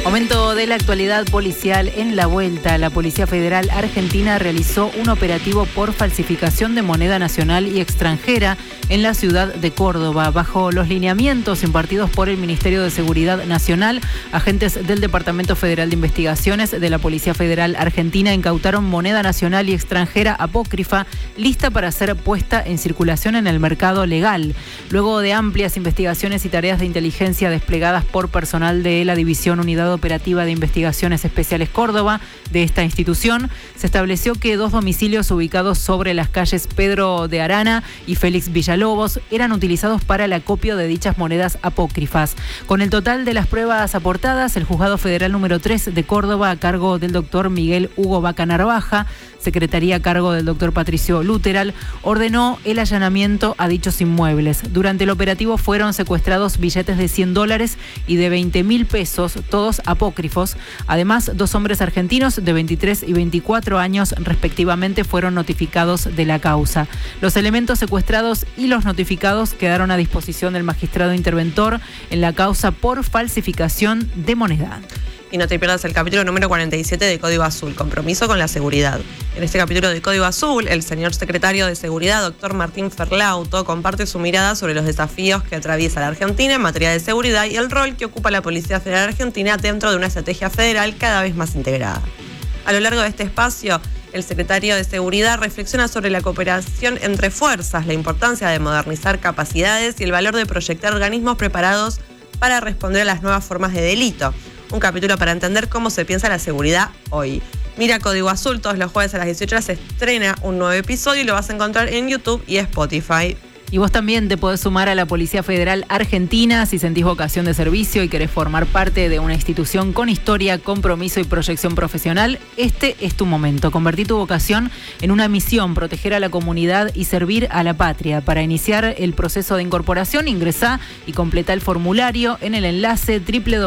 Momento de la actualidad policial en la vuelta. La Policía Federal Argentina realizó un operativo por falsificación de moneda nacional y extranjera en la ciudad de Córdoba. Bajo los lineamientos impartidos por el Ministerio de Seguridad Nacional, agentes del Departamento Federal de Investigaciones de la Policía Federal Argentina incautaron moneda nacional y extranjera apócrifa lista para ser puesta en circulación en el mercado legal. Luego de amplias investigaciones y tareas de inteligencia desplegadas por personal de la División Unidad Operativa de Investigaciones Especiales Córdoba de esta institución, se estableció que 2 domicilios ubicados sobre las calles Pedro de Arana y Félix Villalobos eran utilizados para el acopio de dichas monedas apócrifas. Con el total de las pruebas aportadas, el Juzgado Federal número 3 de Córdoba, a cargo del doctor Miguel Hugo Vaca Narvaja, Secretaría a cargo del doctor Patricio Luteral, ordenó el allanamiento a dichos inmuebles. Durante el operativo fueron secuestrados billetes de $100 y de 20.000 pesos, todos apócrifos. Además, 2 hombres argentinos de 23 y 24 años respectivamente fueron notificados de la causa. Los elementos secuestrados y los notificados quedaron a disposición del magistrado interventor en la causa por falsificación de moneda. Y no te pierdas el capítulo número 47 de Código Azul, compromiso con la seguridad. En este capítulo de Código Azul, el señor secretario de Seguridad, doctor Martín Ferlauto, comparte su mirada sobre los desafíos que atraviesa la Argentina en materia de seguridad y el rol que ocupa la Policía Federal Argentina dentro de una estrategia federal cada vez más integrada. A lo largo de este espacio, el secretario de Seguridad reflexiona sobre la cooperación entre fuerzas, la importancia de modernizar capacidades y el valor de proyectar organismos preparados para responder a las nuevas formas de delito. Un capítulo para entender cómo se piensa la seguridad hoy. Mira Código Azul, todos los jueves a las 18 horas se estrena un nuevo episodio y lo vas a encontrar en YouTube y Spotify. Y vos también te podés sumar a la Policía Federal Argentina si sentís vocación de servicio y querés formar parte de una institución con historia, compromiso y proyección profesional. Este es tu momento. Convertí tu vocación en una misión, proteger a la comunidad y servir a la patria. Para iniciar el proceso de incorporación, ingresá y completá el formulario en el enlace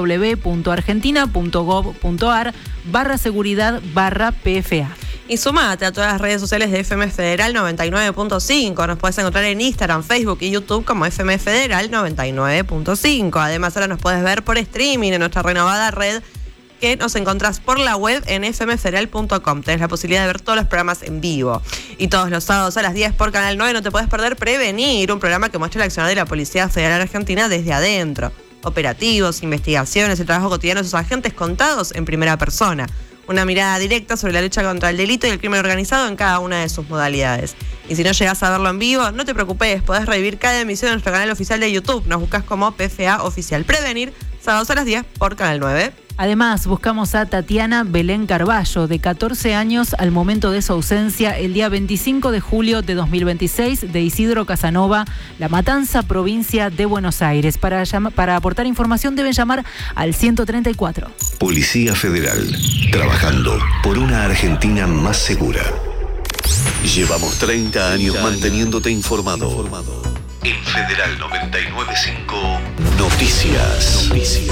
www.argentina.gov.ar/seguridad/PFA. Y sumate a todas las redes sociales de FM Federal 99.5. Nos puedes encontrar en Instagram, Facebook y YouTube como FM Federal 99.5. Además, ahora nos puedes ver por streaming en nuestra renovada red que nos encontrás por la web en fmfederal.com. Tenés la posibilidad de ver todos los programas en vivo. Y todos los sábados a las 10 por Canal 9 no te puedes perder Prevenir, un programa que muestra el accionar de la Policía Federal Argentina desde adentro. Operativos, investigaciones, el trabajo cotidiano de sus agentes contados en primera persona. Una mirada directa sobre la lucha contra el delito y el crimen organizado en cada una de sus modalidades. Y si no llegás a verlo en vivo, no te preocupes, podés revivir cada emisión en nuestro canal oficial de YouTube. Nos buscás como PFA Oficial. Prevenir, sábados a las 10 por Canal 9. Además, buscamos a Tatiana Belén Carballo, de 14 años al momento de su ausencia, el día 25 de julio de 2026, de Isidro Casanova, La Matanza, provincia de Buenos Aires. Para aportar información deben llamar al 134. Policía Federal, trabajando por una Argentina más segura. Llevamos 30 años manteniéndote informado. En Federal 99.5 Noticias.